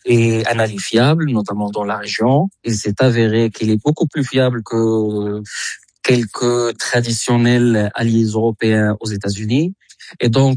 est un allié fiable, notamment dans la région. Il s'est avéré qu'il est beaucoup plus fiable que quelques traditionnels alliés européens aux États-Unis. Et donc,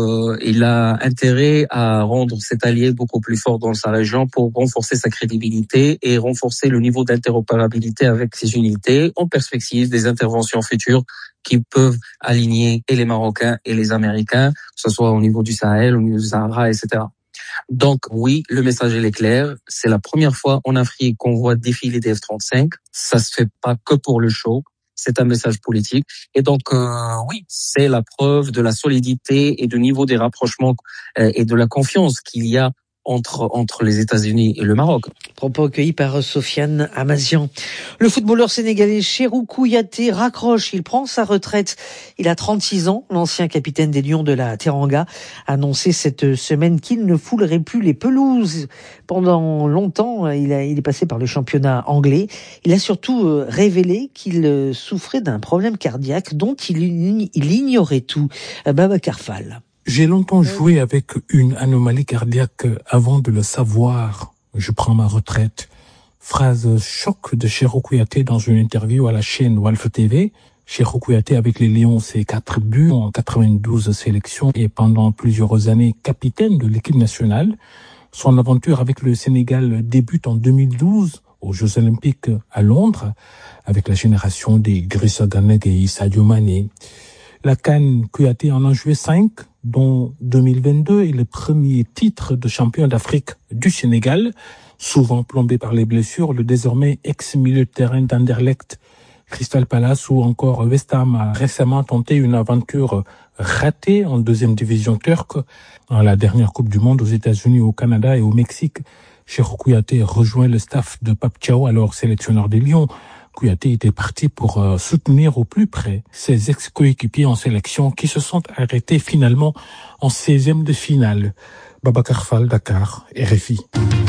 il a intérêt à rendre cet allié beaucoup plus fort dans sa région pour renforcer sa crédibilité et renforcer le niveau d'interopérabilité avec ses unités en perspective des interventions futures qui peuvent aligner et les Marocains et les Américains, que ce soit au niveau du Sahel, au niveau du Sahara, etc. Donc oui, le message il est clair. C'est la première fois en Afrique qu'on voit défiler des F-35. Ça se fait pas que pour le show. C'est un message politique. Et donc, oui, c'est la preuve de la solidité et du niveau des rapprochements et de la confiance qu'il y a entre les États-Unis et le Maroc. Propos accueillis par Sofiane Amazian. Le footballeur sénégalais Cheikhou Kouyaté raccroche, il prend sa retraite. Il a 36 ans, l'ancien capitaine des Lions de la Teranga a annoncé cette semaine qu'il ne foulerait plus les pelouses. Pendant longtemps, il est passé par le championnat anglais. Il a surtout révélé qu'il souffrait d'un problème cardiaque dont il ignorait tout. Babacar Fall. J'ai longtemps joué avec une anomalie cardiaque avant de le savoir. Je prends ma retraite. Phrase choc de Cheikhou Kouyaté dans une interview à la chaîne Walf TV. Cheikhou Kouyaté avec les Lions, c'est 4 buts en 92 sélections et pendant plusieurs années capitaine de l'équipe nationale. Son aventure avec le Sénégal débute en 2012 aux Jeux Olympiques à Londres avec la génération des Idrissa Gana Gueye et Sadio Mané. La CAN, Kouyaté en a joué 5, dont 2022 est le premier titre de champion d'Afrique du Sénégal. Souvent plombé par les blessures, le désormais ex-milieu de terrain d'Anderlecht, Crystal Palace ou encore West Ham a récemment tenté une aventure ratée en deuxième division turque. À la dernière Coupe du Monde aux États-Unis, au Canada et au Mexique, Cheikhou Kouyaté rejoint le staff de Pape Thiaw, alors sélectionneur des Lions. Kouyaté était parti pour soutenir au plus près ses ex-coéquipiers en sélection qui se sont arrêtés finalement en 16e de finale. Babacar Fall, Dakar, RFI.